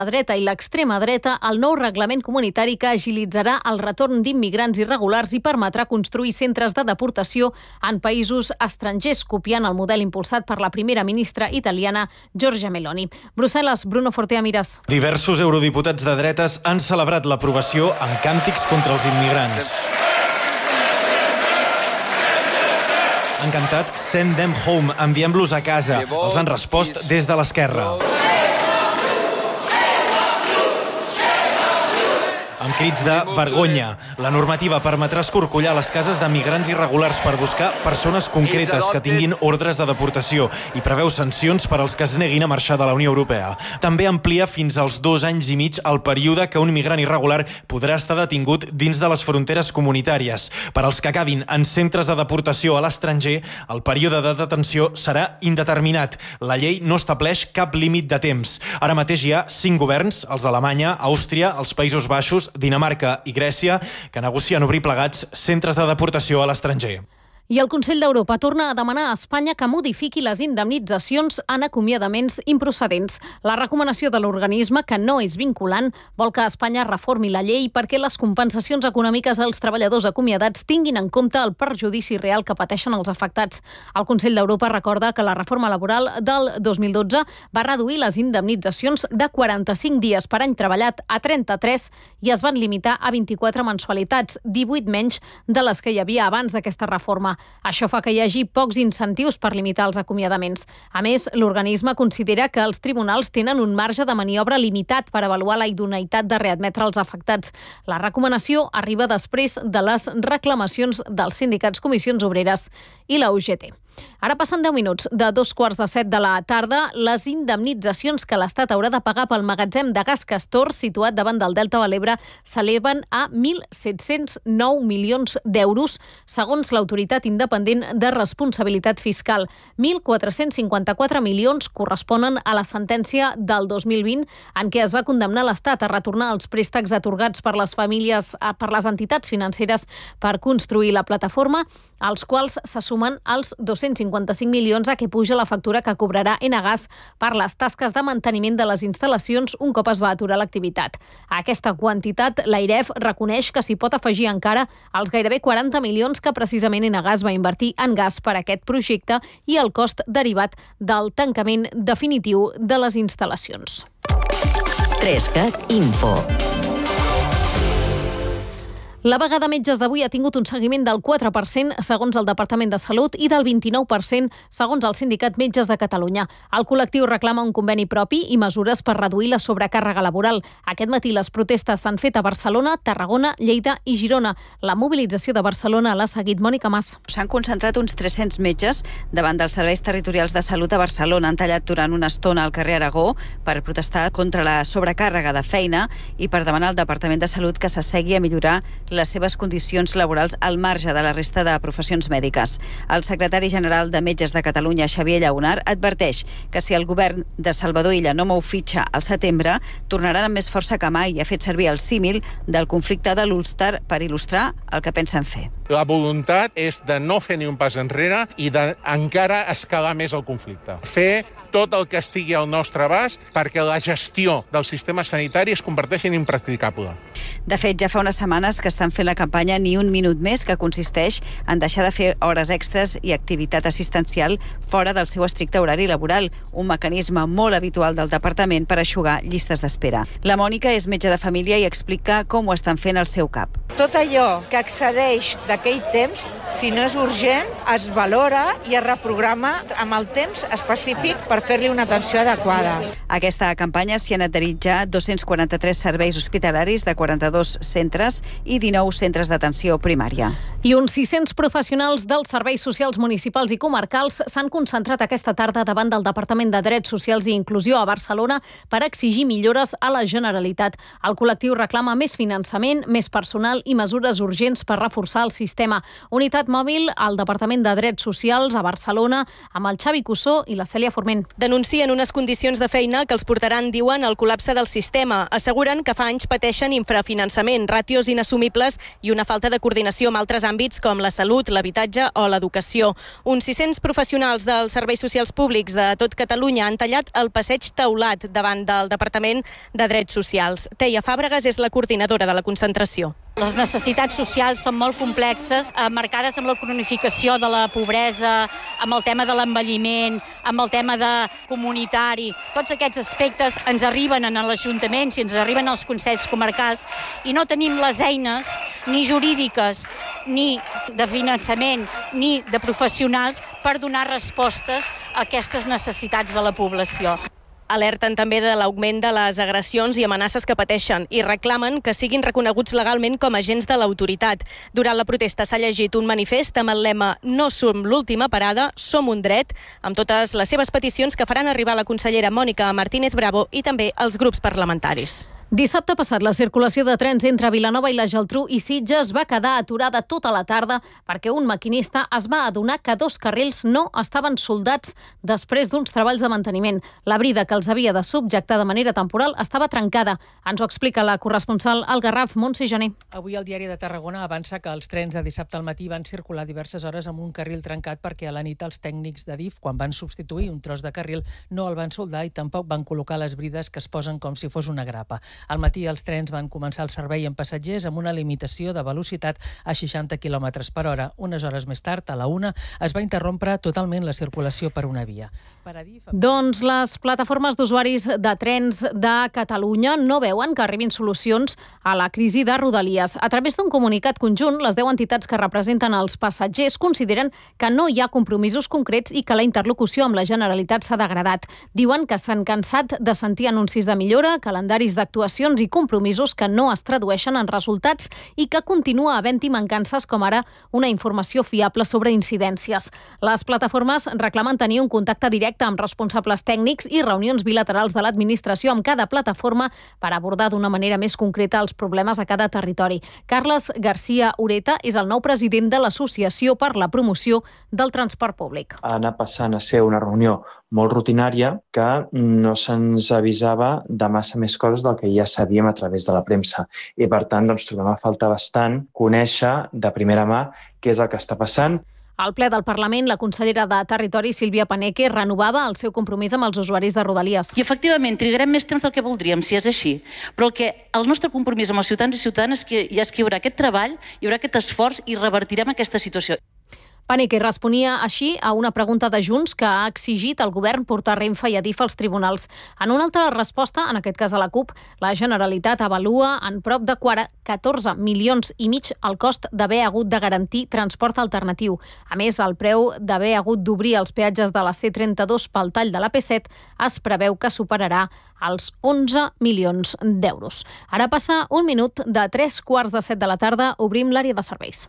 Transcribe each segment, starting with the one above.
La dreta i l'extrema dreta el nou reglament comunitari que agilitzarà el retorn d'immigrants irregulars i permetrà construir centres de deportació en països estrangers, copiant el model impulsat per la primera ministra italiana Giorgia Meloni. Brussel·les, Bruno Fortea Miras. Diversos eurodiputats de dretes han celebrat l'aprovació amb càntics contra els immigrants. Han cantat "Send them home", enviem-los a casa. Els han respost des de l'esquerra. Amb crits de vergonya. La normativa permetrà escorcollar les cases de migrants irregulars per buscar persones concretes que tinguin ordres de deportació i preveu sancions per als que es neguin a marxar de la Unió Europea. També amplia fins als 2 anys i mig el període que un migrant irregular podrà estar detingut dins de les fronteres comunitàries. Per als que acabin en centres de deportació a l'estranger, el període de detenció serà indeterminat. La llei no estableix cap límit de temps. Ara mateix hi ha 5 governs, els d'Alemanya, Àustria, els Països Baixos, Dinamarca i Grècia, que negocien obrir plegats centres de deportació a l'estranger. I el Consell d'Europa torna a demanar a Espanya que modifiqui les indemnitzacions en acomiadaments improcedents. La recomanació de l'organisme, que no és vinculant, vol que Espanya reformi la llei perquè les compensacions econòmiques als treballadors acomiadats tinguin en compte el perjudici real que pateixen els afectats. El Consell d'Europa recorda que la reforma laboral del 2012 va reduir les indemnitzacions de 45 dies per any treballat a 33 i es van limitar a 24 mensualitats, 18 menys de les que hi havia abans d'aquesta reforma. Això fa que hi hagi pocs incentius per limitar els acomiadaments. A més, l'organisme considera que els tribunals tenen un marge de maniobra limitat per avaluar la idoneïtat de readmetre els afectats. La recomanació arriba després de les reclamacions dels sindicats Comissions Obreres i la UGT. Ara passen 10 minuts de 2:15 de la tarda. Les indemnitzacions que l'Estat haurà de pagar pel magatzem de gas Castor, situat davant del Delta de l'Ebre, s'eleven a 1.709 milions d'euros, segons l'Autoritat Independent de Responsabilitat Fiscal. 1.454 milions corresponen a la sentència del 2020, en què es va condemnar l'Estat a retornar els préstecs atorgats per les famílies, per les entitats financeres per construir la plataforma, als quals se sumen els 255 milions a què puja la factura que cobrarà Enagás per les tasques de manteniment de les instal·lacions un cop es va aturar l'activitat. A aquesta quantitat, l'AIREF reconeix que s'hi pot afegir encara els gairebé 40 milions que precisament Enagás va invertir en gas per a aquest projecte i el cost derivat del tancament definitiu de les instal·lacions. 3CAT Info. La vaga de metges d'avui ha tingut un seguiment del 4% segons el Departament de Salut i del 29% segons el Sindicat Metges de Catalunya. El col·lectiu reclama un conveni propi i mesures per reduir la sobrecàrrega laboral. Aquest matí les protestes s'han fet a Barcelona, Tarragona, Lleida i Girona. La mobilització de Barcelona l'ha seguit Mònica Mas. S'han concentrat uns 300 metges davant dels serveis territorials de salut a Barcelona. Han tallat durant una estona al carrer Aragó per protestar contra la sobrecàrrega de feina i per demanar al Departament de Salut que s'assegui a millorar les seves condicions laborals al marge de la resta de professions mèdiques. El secretari general de Metges de Catalunya, Xavier Llaunar, adverteix que si el govern de Salvador Illa no mou fitxa al setembre, tornaran amb més força que mai i ha fet servir el símil del conflicte de l'Ulster per il·lustrar el que pensen fer. La voluntat és de no fer ni un pas enrere i d'encara escalar més el conflicte. Fer tot el que estigui al nostre abast perquè la gestió del sistema sanitari es converteixi en impracticable. De fet, ja fa unes setmanes que estan fent la campanya Ni un minut més, que consisteix en deixar de fer hores extres i activitat assistencial fora del seu estricte horari laboral, un mecanisme molt habitual del departament per eixugar llistes d'espera. La Mònica és metge de família i explica com ho estan fent al seu cap. Tot allò que excedeix d'aquell temps, si no és urgent, es valora i es reprograma amb el temps específic per fer-li una atenció adequada. A aquesta campanya s'hi han adherit ja 243 serveis hospitalaris de 42 centres i 19 centres d'atenció primària. I uns 600 professionals dels serveis socials municipals i comarcals s'han concentrat aquesta tarda davant del Departament de Drets Socials i Inclusió a Barcelona per exigir millores a la Generalitat. El col·lectiu reclama més finançament, més personal social i mesures urgents per reforçar el sistema. Unitat mòbil al Departament de Drets Socials a Barcelona amb el Xavi Cussó i la Cèlia Forment. Denuncien unes condicions de feina que els portaran, diuen, al col·lapse del sistema. Asseguren que fa anys pateixen infrafinançament, ràtios inassumibles i una falta de coordinació amb altres àmbits com la salut, l'habitatge o l'educació. Uns 600 professionals dels serveis socials públics de tot Catalunya han tallat el passeig teulat davant del Departament de Drets Socials. Teia Fàbregas és la coordinadora de la concentració. Les necessitats socials són molt complexes, marcades amb la cronificació de la pobresa, amb el tema de l'envelliment, amb el tema de comunitari. Tots aquests aspectes ens arriben en l'Ajuntament i ens arriben als consells comarcals i no tenim les eines ni jurídiques, ni de finançament, ni de professionals per donar respostes a aquestes necessitats de la població. Alerten també de l'augment de les agressions i amenaces que pateixen i reclamen que siguin reconeguts legalment com a agents de l'autoritat. Durant la protesta s'ha llegit un manifest amb el lema "No som l'última parada, som un dret", amb totes les seves peticions que faran arribar la consellera Mònica Martínez Bravo i també els grups parlamentaris. Dissabte passat, la circulació de trens entre Vilanova i la Geltrú i Sitges va quedar aturada tota la tarda perquè un maquinista es va adonar que 2 carrils no estaven soldats després d'uns treballs de manteniment. La brida que els havia de subjectar de manera temporal estava trencada. Ens ho explica la corresponsal al Garraf, Montse Gené. Avui el Diari de Tarragona avança que els trens de dissabte al matí van circular diverses hores amb un carril trencat perquè a la nit els tècnics de DIF, quan van substituir un tros de carril, no el van soldar i tampoc van col·locar les brides que es posen com si fos una grapa. Al matí els trens van començar el servei amb passatgers amb una limitació de velocitat a 60 km per hora. Unes hores més tard, a la 1, es va interrompre totalment la circulació per una via. Doncs les plataformes d'usuaris de trens de Catalunya no veuen que arribin solucions a la crisi de Rodalies. A través d'un comunicat conjunt, les 10 entitats que representen els passatgers consideren que no hi ha compromisos concrets i que la interlocució amb la Generalitat s'ha degradat. Diuen que s'han cansat de sentir anuncis de millora, calendaris d'actuacions i compromisos que no es tradueixen en resultats i que continua havent-hi mancances com ara una informació fiable sobre incidències. Les plataformes reclamen tenir un contacte directe amb responsables tècnics i reunions bilaterals de l'administració amb cada plataforma per abordar d'una manera més concreta els problemes a cada territori. Carles García Ureta és el nou president de l'Associació per la Promoció del Transport Públic. Ha anat passant a ser una reunió molt rutinària que no se'ns avisava de massa més coses del que ja sabíem a través de la premsa. I, per tant, trobem a faltar bastant conèixer de primera mà què és el que està passant. Al ple del Parlament, la consellera de Territori, Sílvia Paneque, renovava el seu compromís amb els usuaris de Rodalies. I, efectivament, trigarem més temps del que voldríem, si és així. Però el nostre compromís amb els ciutadans i ciutadanes és que hi haurà aquest treball, hi haurà aquest esforç i revertirem aquesta situació. Paneque responia així a una pregunta de Junts que ha exigit al govern portar Renfe i Adif als tribunals. En una altra resposta, en aquest cas a la CUP, la Generalitat avalua en prop de 14,5 milions el cost d'haver hagut de garantir transport alternatiu. A més, el preu d'haver hagut d'obrir els peatges de la C32 pel tall de la P7 es preveu que superarà els 11 milions d'euros. Ara passa un minut de 3:15 de la tarda, obrim l'àrea de serveis.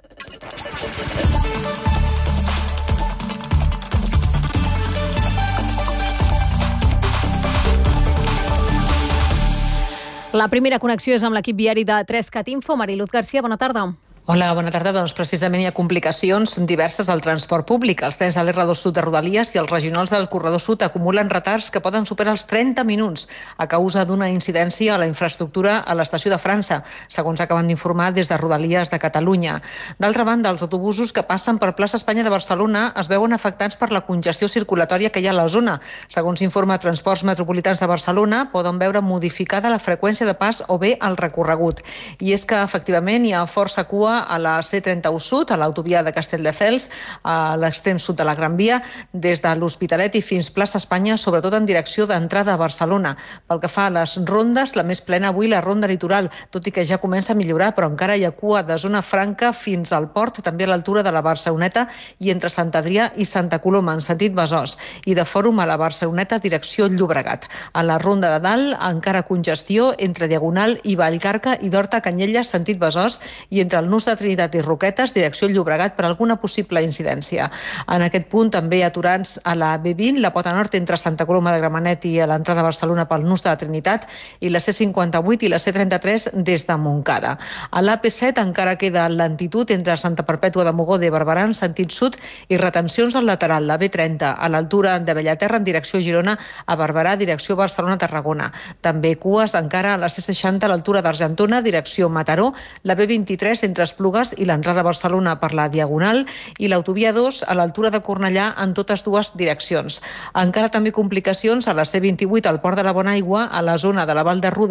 La primera connexió és amb l'equip viari de 3CAT Info. Mariluz García, bona tarda. Hola, bona tarda. Doncs precisament hi ha complicacions diverses al transport públic. Els trens de l'R2 Sud de Rodalies i els regionals del Corredor Sud acumulen retards que poden superar els 30 minuts a causa d'una incidència a la infraestructura a l'estació de França, segons acaben d'informar des de Rodalies de Catalunya. D'altra banda, els autobusos que passen per Plaça Espanya de Barcelona es veuen afectats per la congestió circulatòria que hi ha a la zona. Segons informa Transports Metropolitans de Barcelona, poden veure modificada la freqüència de pas o bé el recorregut. I és que, efectivament, hi ha força cua a la C31 Sud, a l'autovia de Castelldefels, a l'extrem sud de la Gran Via, des de l'Hospitalet i fins Plaça Espanya, sobretot en direcció d'entrada a Barcelona. Pel que fa a les rondes, la més plena avui la ronda litoral, tot i que ja comença a millorar, però encara hi ha cua de Zona Franca fins al port, també a l'altura de la Barceloneta i entre Sant Adrià i Santa Coloma, en sentit Besòs, i de Fòrum a la Barceloneta, direcció Llobregat. A la ronda de dalt, encara congestió entre Diagonal i Vallcarca i d'Horta a Canyelles, sentit Besòs, i entre el nus Nus de Trinitat i Roquetes, direcció Llobregat, per alguna possible incidència. En aquest punt també aturats a la B20, la Pota Nord entre Santa Coloma de Gramenet i a l'entrada a Barcelona pel Nus de la Trinitat, i la C58 i la C33 des de Montcada. A l'AP7 encara queda lentitud entre Santa Perpètua de Mogoda i Barberà en sentit sud i retencions al lateral, la B30, a l'altura de Bellaterra en direcció Girona, a Barberà, direcció Barcelona-Tarragona. També cues encara a la C60 a l'altura d'Argentona, direcció Mataró, la B23 entre Esplugues i l'entrada a Barcelona per la Diagonal i l'autovia 2 a l'altura de Cornellà en totes dues direccions. Encara també complicacions a la C28 al Port de la Bonaigua, a la zona de la Val de Ruda